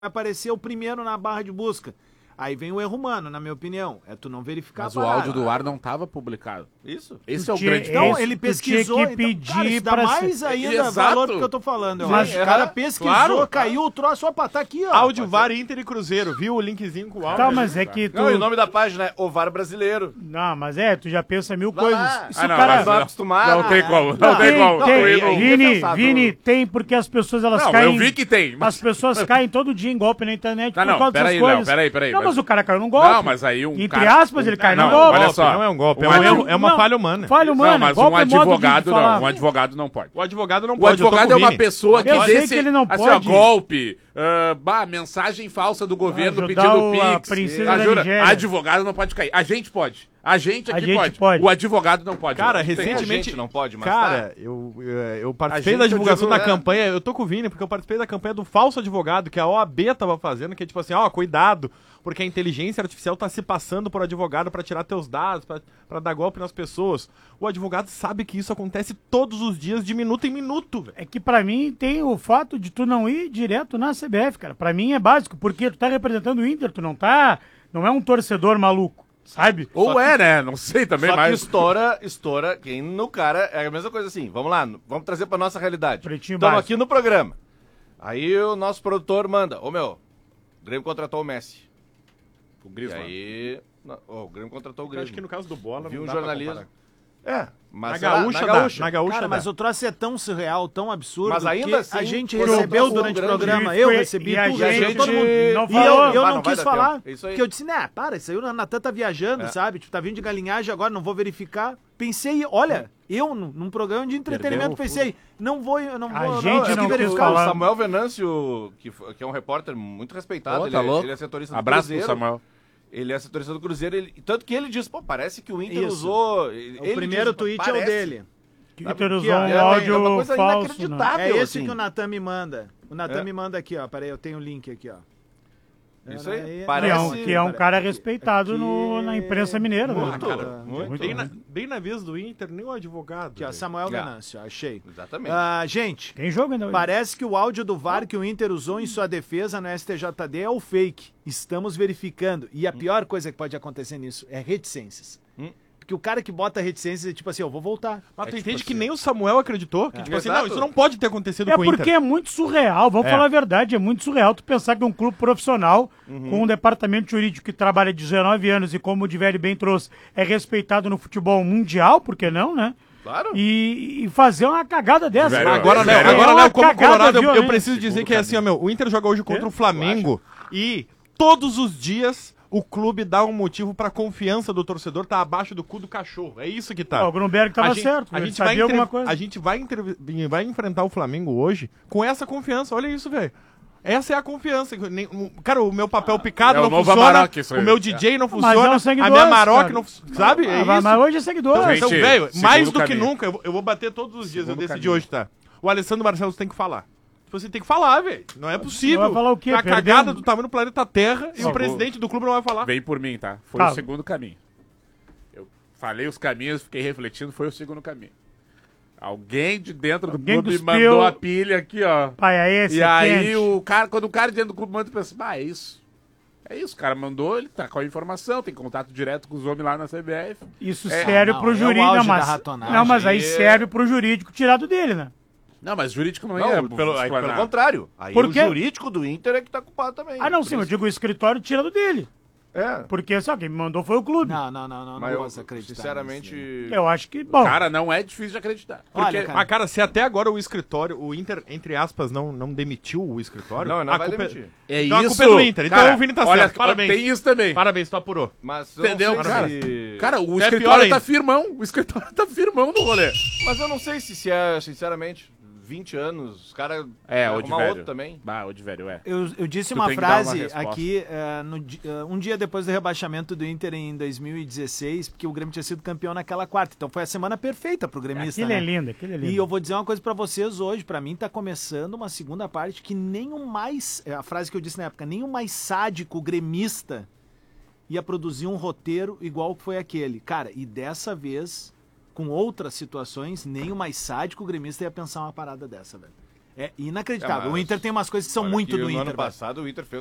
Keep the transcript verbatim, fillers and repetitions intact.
aparecer o primeiro na barra de busca. Aí vem o erro humano, na minha opinião. É tu não verificar Mas a o parada. áudio do ar não estava publicado. Isso. Esse Tu é o tinha- grande... Então, Esse ele tu pesquisou, tinha que então, pedir cara, isso dá pra mais ser- ainda Exato. valor do que eu tô falando. Mas, Mas, o cara é, pesquisou, claro. caiu o troço, opa, tá aqui, ó. Áudio V A R Inter e Cruzeiro, viu o linkzinho com o áudio? Tá, mas é que tu... Não, e o nome da página é O V A R Brasileiro. Não, mas é, tu já pensa mil Vai coisas. lá. Se Ah, o não, cara... mas Não acostumado. Não tem como, não Não, tem Tem, como. tem. Tu ir no- Vini, indefensável. Vini, tem, porque as pessoas elas Não, caem... eu vi que tem. Mas... As pessoas caem todo dia em golpe na internet Não, por não, causa peraí, dessas Léo, coisas. peraí, peraí, Não, mas- mas o cara caiu num golpe. Não, mas aí um Entre cara- aspas, ele um- cai não, num golpe. olha só. Não é um golpe, é Um um, adi- erro- é uma não, falha humana. Falha humana. Não, mas golpe um é modo de advogado falar. não. Um advogado não pode. O advogado não O pode. eu tô advogado com é o uma Vini. pessoa que Eu sei desse, que ele não assim, pode. ó, golpe, ah, bah, mensagem falsa do governo Ajudar pedindo o- a pix. princesa da ajuda. Nigéria. Advogado não pode cair. A gente pode. A gente A aqui gente pode. pode. O advogado não pode. Cara, Tem- recentemente... gente não pode, mas Cara, tá. eu, eu, eu participei A gente, da eu divulgação digo, da é. campanha, eu tô com o Vini, porque eu participei da campanha do falso advogado, que a O A B tava fazendo, que é tipo assim, ó, cuidado, porque a inteligência artificial tá se passando por advogado pra tirar teus dados, pra, pra dar golpe nas pessoas. O advogado sabe que isso acontece todos os dias, de minuto em minuto, velho. É que pra mim tem o fato de tu não ir direto na C B F, cara. Pra mim é básico, porque tu tá representando o Inter, tu não tá... Não é um torcedor maluco, sabe? Ou é, né? Não sei também, Só que mas... estoura, estoura, quem no cara, é a mesma coisa assim, vamos lá, vamos trazer pra nossa realidade. Pretinho Estamos básico. aqui no programa, aí o nosso produtor manda, ô meu, o Grêmio contratou o Messi. O E Griezmann. aí, não, ô, o Grêmio contratou o Eu Grêmio. acho que no caso do Bola, Viu não um dá pra jornalista. comparar. É, mas Na sei lá, gaúcha, na dá, gaúcha. na gaúcha Cara, dá. mas o troço é tão surreal, tão absurdo, Mas ainda que assim, a gente quando recebeu eu tô durante o grande, programa, e eu foi- recebi, e a tu gente recebeu, todo mundo. não E eu, falou. eu Ah, não, não vai quis dar falar, tempo. Isso aí. porque eu disse, né, para, isso aí o Natan tá viajando, sabe? Tipo, tá vindo de galinhagem agora, não vou verificar. Pensei, olha, eu num num programa de entretenimento Perdeu o pensei, não vou, eu não A vou, gente eu não que quis verificar. falar. O Samuel Venâncio, que, f- que é um repórter muito respeitado, Ô, ele, tá é- louco? ele é setorista do Abraço pro Cruzeiro. Samuel. Ele é setorista do Cruzeiro, ele, tanto que ele diz, pô, parece que o Inter Isso. usou... ele- O ele primeiro diz, tweet é o parece. dele. Que Sabe? Inter Que usou é- um é- é áudio uma coisa falso, né? inacreditável. É esse assim. que o Natan me manda. O Natan É. me manda aqui, ó. Peraí, eu tenho o link aqui, ó. Isso aí, Aí- Que parece... é um, que é um cara respeitado Aqui- no, na imprensa mineira. né? Muito, cara, muito. Bem na, bem na vez do Inter, nem o advogado. Aqui, ó, velho. Samuel Já. Venâncio, ó, achei. Exatamente. Ah, gente, Tem jogo ainda hoje. parece que o áudio do V A R que o Inter usou em sua defesa no S T J D é o fake. Estamos verificando. E a pior coisa que pode acontecer nisso é reticências. Hum. Porque o cara que bota reticências é tipo assim, eu vou voltar. Mas tu É tipo entende que assim. nem o Samuel acreditou? Que tipo assim, Exato. não, isso não pode ter acontecido É com o porque Inter. é muito surreal, vamos É. falar a verdade, é muito surreal tu pensar que um clube profissional, com um departamento jurídico que trabalha há dezenove anos e como o Divelli bem trouxe, é respeitado no futebol mundial, por que não, né? Claro. E, e fazer uma cagada dessa. Velho, Agora, Léo, Sério? agora, É uma Léo, como cagada Colorado, eu, eu violenta. preciso dizer que é assim, ó, meu, o Inter joga hoje contra É? o Flamengo e todos os dias o clube dá um motivo pra confiança do torcedor tá abaixo do cu do cachorro. É isso que tá. Ó, o Grunberg tava A gente- certo, a ele gente vai sabia entre- alguma coisa. A gente vai, interv- vai enfrentar o Flamengo hoje com essa confiança. Olha isso, velho. Essa é a confiança. Nem- um- Cara, o meu papel picado É o não novo funciona. Amarok, isso aí. O meu D J não Mas funciona. é um a seguidor, minha Maroc cara. não funciona. Sabe? É Ah, mas- isso. mas hoje é seguidor. Então, Então, Gente, velho, segundo mais do que caminho. nunca, eu, vou- eu vou bater todos os dias, eu Segundo decidi caminho. hoje, tá? O Alessandro Barcelos tem que falar. Você tem que falar, velho. Não é possível. Vai falar o quê? A Perdeu? cagada do tamanho do planeta Terra e o Segundo- presidente do clube não vai falar. Vem por mim, tá? Foi Tá. o segundo caminho. Eu falei os caminhos, fiquei refletindo, foi o segundo caminho. Alguém de dentro do Alguém clube cuspiu. mandou a pilha aqui, ó. Pai, é esse, E é aí quente. o cara, quando o cara de dentro do clube manda, tu pensa, ah, é isso. É isso, o cara mandou, ele tá com a informação, tem contato direto com os homens lá na C B F. Isso É, serve não, pro é o jurídico. auge Não, da mas, ratonagem. não, mas aí E- serve pro jurídico tirado dele, né? Não, mas jurídico não, Não, ia pelo, aí, explanar. pelo contrário. Aí Por o quê? jurídico do Inter é que tá culpado também. Ah, não, Por sim, eu isso- digo o escritório tirado dele. É, Porque só quem me mandou foi o clube. Não, não, não, não, mas não eu, posso acreditar. sinceramente... nisso, né? Eu acho que, bom, Cara, não é difícil de acreditar. Olha, Porque, cara. mas, cara, se até agora o escritório, o Inter, entre aspas, não, não demitiu o escritório. Não, não a vai culpa é- demitir. É Então a isso. culpa é do Inter. Então o Vini tá olha, certo. Parabéns. Tem isso também. Parabéns, tu apurou. Mas eu Entendeu, não sei cara? se... Cara, o É pior escritório ainda. tá firmão. O escritório tá firmão no rolê. Mas eu não sei se, se é, sinceramente, vinte anos, os caras É, vão o de arrumar velho. outro também. Bah, o de velho, é. Eu, eu disse Tu uma tem que dar uma frase resposta. aqui, eh, no di- eh, um dia depois do rebaixamento do Inter em dois mil e dezesseis, porque o Grêmio tinha sido campeão naquela quarta. Então foi a semana perfeita pro gremista, aquele né? é lindo, aquele é lindo. E eu vou dizer uma coisa pra vocês hoje, pra mim tá começando uma segunda parte que nem o mais, é a frase que eu disse na época, nem o mais sádico gremista ia produzir um roteiro igual que foi aquele. Cara, e dessa vez, com outras situações, nem o mais sádico gremista ia pensar uma parada dessa, velho. É inacreditável. É, mas- O Inter tem umas coisas que são Olha muito que do no Inter. ano velho. passado o Inter fez